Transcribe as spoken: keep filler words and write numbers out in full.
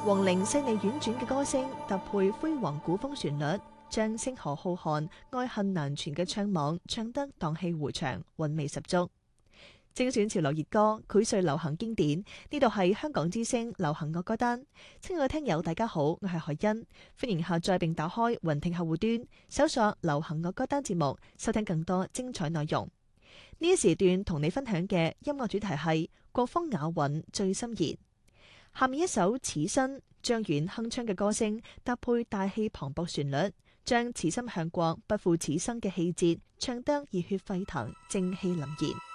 黃齡細膩婉轉嘅歌聲搭配輝煌古風旋律，將星河浩瀚、愛恨難全嘅唱網唱得蕩氣迴腸，韻味十足。精選潮流熱歌，膾萃流行經典。呢度係香港之聲流行樂歌單。親愛嘅聽友，大家好，我係海欣，歡迎下載並打開雲聽客戶端，搜索流行樂歌單節目，收聽更多精彩內容。呢一時段同你分享嘅音樂主題係國風雅韻最心弦。下面一首《此生》，張遠鏗鏘嘅歌聲搭配大氣磅礴旋律，將此心向國不負此生嘅氣節唱得熱血沸騰，正氣凜然。